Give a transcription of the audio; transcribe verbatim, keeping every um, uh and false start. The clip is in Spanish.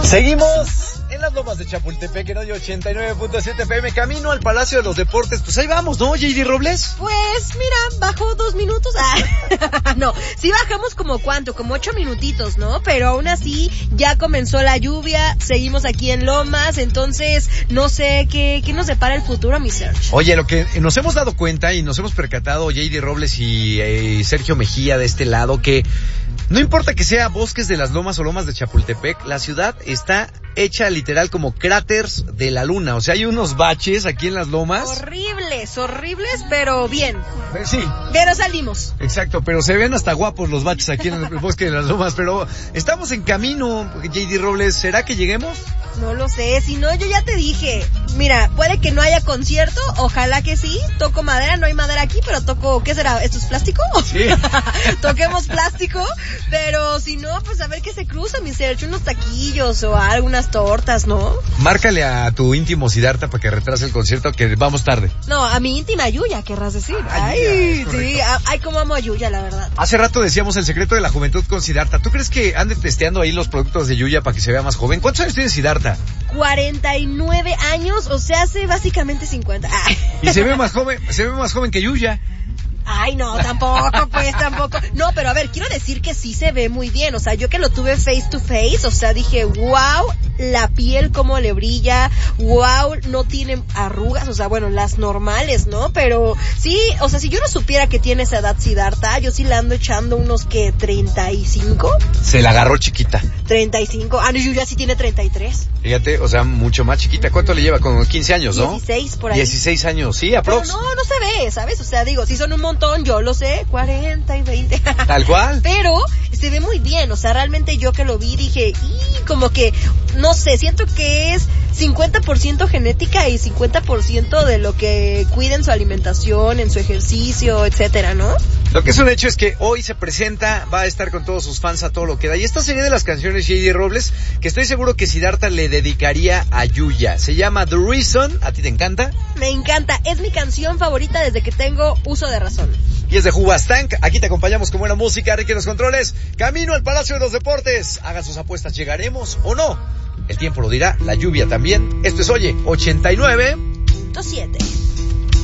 Seguimos en las lomas de Chapultepec, en hoy ochenta y nueve punto siete F M, camino al Palacio de los Deportes. Pues ahí vamos, ¿no, J D Robles? Pues mira, bajó dos minutos. Ah, no, sí bajamos como cuánto, como ocho minutitos, ¿no? Pero aún así ya comenzó la lluvia, seguimos aquí en Lomas, entonces no sé qué, qué nos depara el futuro, mi Sergio. Oye, lo que nos hemos dado cuenta y nos hemos percatado, J D Robles y eh, Sergio Mejía de este lado, que no importa que sea Bosques de las Lomas o Lomas de Chapultepec, la ciudad está hecha literal como cráteres de la luna. O sea, hay unos baches aquí en las lomas. Horribles, horribles, pero bien. Sí. Pero salimos. Exacto, pero se ven hasta guapos los baches aquí en el Bosque de las Lomas. Pero estamos en camino, J D Robles. ¿Será que lleguemos? No lo sé, si no yo ya te dije. Mira, puede que no haya concierto, ojalá que sí. Toco madera, no hay madera aquí, pero toco, ¿qué será? ¿Esto es plástico? Sí. Toquemos plástico, pero si no, pues a ver qué se cruza, mi Sergio, unos taquillos o algunas tortas, ¿no? Márcale a tu íntimo Siddhartha para que retrase el concierto, que vamos tarde. No, a mi íntima Yuya, querrás decir. Ay, ay sí, ay, cómo amo a Yuya, la verdad. Hace rato decíamos el secreto de la juventud con Siddhartha. ¿Tú crees que ande testeando ahí los productos de Yuya para que se vea más joven? ¿Cuántos años tiene Siddhartha? cuarenta y nueve años, o sea, hace básicamente cincuenta. Ay. Y se ve más joven, se ve más joven que Yuya. Ay, no, tampoco, pues, tampoco. No, pero a ver, quiero decir que sí se ve muy bien. O sea, yo que lo tuve face to face, o sea, dije, wow, la piel cómo le brilla, wow, no tiene arrugas, o sea, bueno, las normales, ¿no? Pero sí, o sea, si yo no supiera que tiene esa edad Siddhartha, yo sí le ando echando unos, ¿qué? ¿treinta y cinco? Se la agarró chiquita. treinta y cinco. Ah, no, Yuya sí tiene treinta y tres. Fíjate, o sea, mucho más chiquita. ¿Cuánto le lleva? Como quince años, ¿no? dieciséis, por ahí. dieciséis años, sí, aprox. Pero no, no se ve, ¿sabes? O sea, digo, sí son un montón, yo lo sé, cuarenta y veinte. Tal cual. Pero se ve muy bien, o sea, realmente yo que lo vi dije, y como que, no sé, siento que es cincuenta por ciento genética y cincuenta por ciento de lo que cuida en su alimentación, en su ejercicio, etcétera, ¿no? Lo que es un hecho es que hoy se presenta, va a estar con todos sus fans a todo lo que da. Y esta serie de las canciones J D Robles, que estoy seguro que Siddhartha le dedicaría a Yuya. Se llama The Reason. ¿A ti te encanta? Me encanta, es mi canción favorita desde que tengo uso de razón. Y es de Hubastank. Aquí te acompañamos con buena música, Ricky en los controles. Camino al Palacio de los Deportes. Hagan sus apuestas, ¿llegaremos o no? El tiempo lo dirá, la lluvia también. Esto es Oye, ochenta y nueve punto siete.